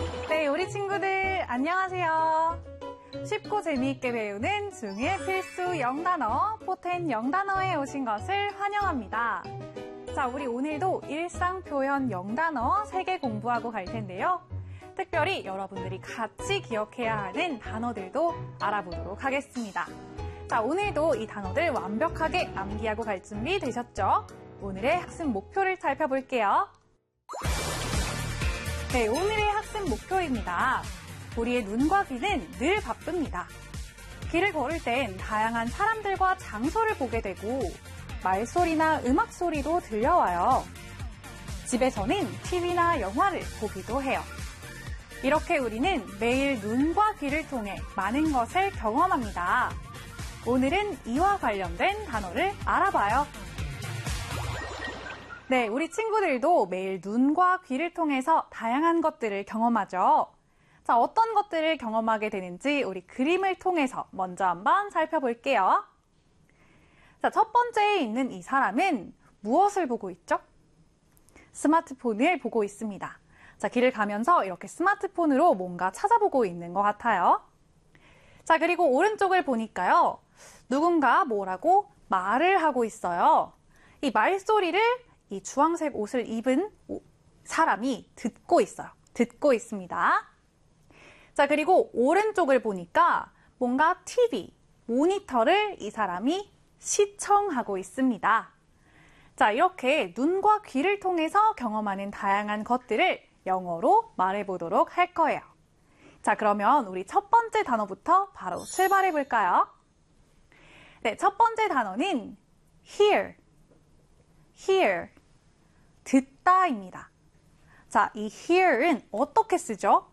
네, 우리 친구들 안녕하세요. 쉽고 재미있게 배우는 중1 필수 영단어 포텐 영단어에 오신 것을 환영합니다. 자, 우리 오늘도 일상 표현 영단어 3개 공부하고 갈 텐데요. 특별히 여러분들이 같이 기억해야 하는 단어들도 알아보도록 하겠습니다. 자, 오늘도 이 단어들 완벽하게 암기하고 갈 준비 되셨죠? 오늘의 학습 목표를 살펴볼게요. 네, 오늘의 학습 목표입니다. 우리의 눈과 귀는 늘 바쁩니다. 길을 걸을 땐 다양한 사람들과 장소를 보게 되고 말소리나 음악 소리도 들려와요. 집에서는 TV나 영화를 보기도 해요. 이렇게 우리는 매일 눈과 귀를 통해 많은 것을 경험합니다. 오늘은 이와 관련된 단어를 알아봐요. 네, 우리 친구들도 매일 눈과 귀를 통해서 다양한 것들을 경험하죠. 자, 어떤 것들을 경험하게 되는지 우리 그림을 통해서 먼저 한번 살펴볼게요. 자, 첫 번째에 있는 이 사람은 무엇을 보고 있죠? 스마트폰을 보고 있습니다. 자, 길을 가면서 이렇게 스마트폰으로 뭔가 찾아보고 있는 것 같아요. 자, 그리고 오른쪽을 보니까요. 누군가 뭐라고 말을 하고 있어요. 이 말소리를 이 주황색 옷을 입은 사람이 듣고 있어요. 듣고 있습니다. 자, 그리고 오른쪽을 보니까 뭔가 TV, 모니터를 이 사람이 시청하고 있습니다. 자, 이렇게 눈과 귀를 통해서 경험하는 다양한 것들을 영어로 말해보도록 할 거예요. 자, 그러면 우리 첫 번째 단어부터 바로 출발해 볼까요? 네, 첫 번째 단어는 hear, hear, 듣다입니다. 자, 이 hear은 어떻게 쓰죠?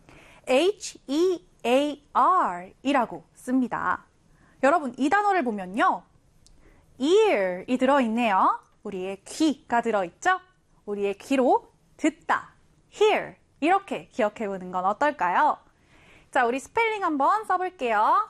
H-E-A-R 이라고 씁니다. 여러분, 이 단어를 보면요. ear이 들어있네요. 우리의 귀가 들어있죠? 우리의 귀로 듣다, hear 이렇게 기억해보는 건 어떨까요? 자, 우리 스펠링 한번 써볼게요.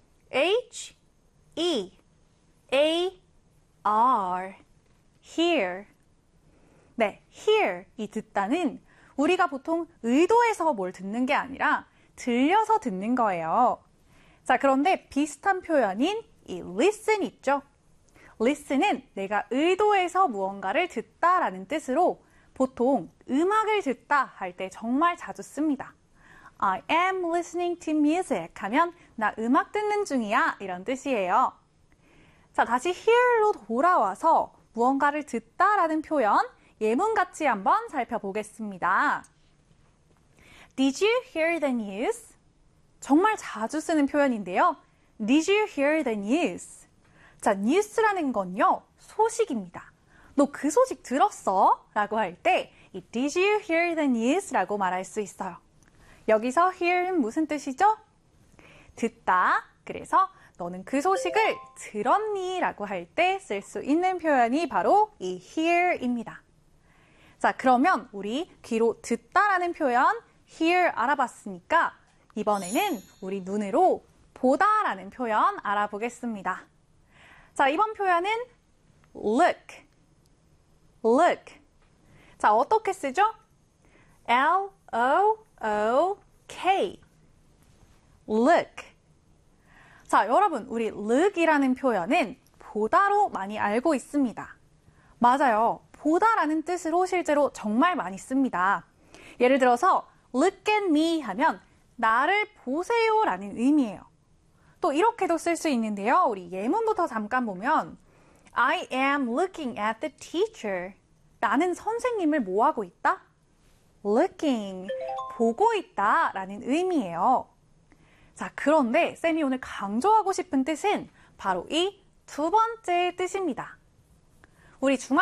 H-E-A-R hear. 네, hear, 이 듣다는 우리가 보통 의도해서 뭘 듣는 게 아니라 들려서 듣는 거예요. 자, 그런데 비슷한 표현인 이 listen 있죠? listen은 내가 의도해서 무언가를 듣다라는 뜻으로 보통 음악을 듣다 할 때 정말 자주 씁니다. I am listening to music 하면 나 음악 듣는 중이야 이런 뜻이에요. 자, 다시 hear로 돌아와서 무언가를 듣다라는 표현 예문같이 한번 살펴보겠습니다. Did you hear the news? 정말 자주 쓰는 표현인데요. Did you hear the news? 자, news라는 건요, 소식입니다. 너 그 소식 들었어? 라고 할 때 이 Did you hear the news? 라고 말할 수 있어요. 여기서 hear는 무슨 뜻이죠? 듣다. 그래서 너는 그 소식을 들었니? 라고 할 때 쓸 수 있는 표현이 바로 이 hear입니다. 자, 그러면 우리 귀로 듣다라는 표현 hear 알아봤으니까 이번에는 우리 눈으로 보다라는 표현 알아보겠습니다. 자, 이번 표현은 look, look. 자, 어떻게 쓰죠? L-O-O-K, look. 자, 여러분, 우리 look이라는 표현은 보다로 많이 알고 있습니다. 맞아요. 보다라는 뜻으로 실제로 정말 많이 씁니다. 예를 들어서 look at me 하면 나를 보세요 라는 의미예요. 또 이렇게도 쓸 수 있는데요. 우리 예문부터 잠깐 보면 I am looking at the teacher. 나는 선생님을 뭐 하고 있다? looking, 보고 있다 라는 의미예요. 자, 그런데 쌤이 오늘 강조하고 싶은 뜻은 바로 이 두 번째 뜻입니다. 우리